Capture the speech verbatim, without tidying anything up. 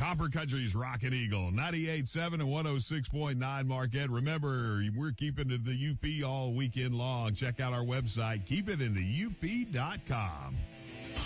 Copper Country's Rockin' Eagle, ninety-eight point seven and one oh six point nine Marquette. Remember, we're keeping it the U P all weekend long. Check out our website, keep it in the U P dot com.